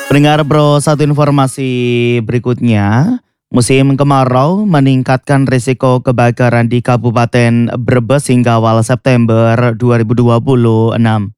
Pendengar Bro, satu informasi berikutnya. Musim kemarau meningkatkan risiko kebakaran di Kabupaten Brebes hingga awal September 2026.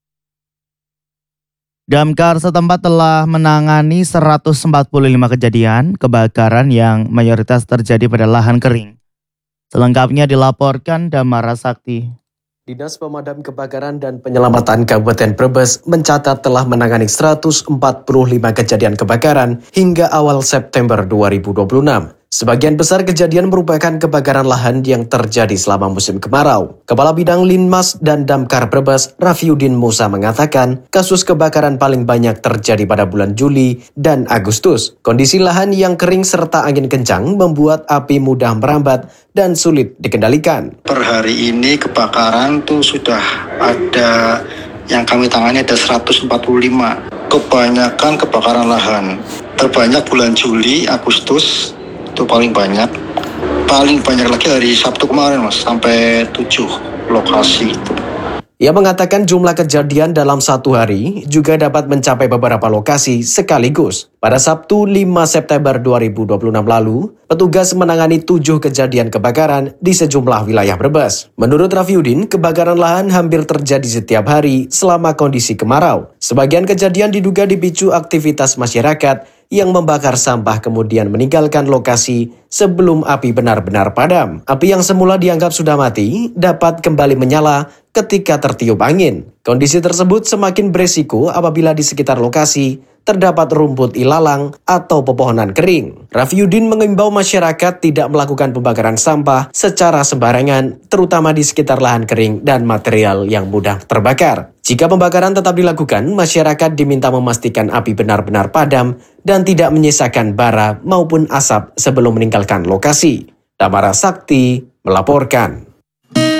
Damkar setempat telah menangani 145 kejadian kebakaran yang mayoritas terjadi pada lahan kering. Selengkapnya dilaporkan Damara Sakti. Dinas Pemadam Kebakaran dan Penyelamatan Kabupaten Brebes mencatat telah menangani 145 kejadian kebakaran hingga awal September 2026. Sebagian besar kejadian merupakan kebakaran lahan yang terjadi selama musim kemarau. Kepala Bidang Linmas dan Damkar Brebes, Rafiuddin Musa mengatakan, kasus kebakaran paling banyak terjadi pada bulan Juli dan Agustus. Kondisi lahan yang kering serta angin kencang membuat api mudah merambat dan sulit dikendalikan. Per hari ini kebakaran tuh sudah ada yang kami tangani ada 145. Kebanyakan kebakaran lahan. Terbanyak bulan Juli, Agustus itu paling banyak. Paling banyak lagi hari Sabtu kemarin Mas, sampai 7 lokasi itu. Ia mengatakan jumlah kejadian dalam satu hari juga dapat mencapai beberapa lokasi sekaligus. Pada Sabtu 5 September 2026 lalu, petugas menangani 7 kejadian kebakaran di sejumlah wilayah Brebes. Menurut Rafiuddin, kebakaran lahan hampir terjadi setiap hari selama kondisi kemarau. Sebagian kejadian diduga dipicu aktivitas masyarakat yang membakar sampah kemudian meninggalkan lokasi sebelum api benar-benar padam. Api yang semula dianggap sudah mati dapat kembali menyala ketika tertiup angin. Kondisi tersebut semakin beresiko apabila di sekitar lokasi terdapat rumput ilalang atau pepohonan kering. Rafiuddin mengimbau masyarakat tidak melakukan pembakaran sampah secara sembarangan, terutama di sekitar lahan kering dan material yang mudah terbakar. Jika pembakaran tetap dilakukan, masyarakat diminta memastikan api benar-benar padam dan tidak menyisakan bara maupun asap sebelum meninggalkan lokasi. Damara Sakti melaporkan.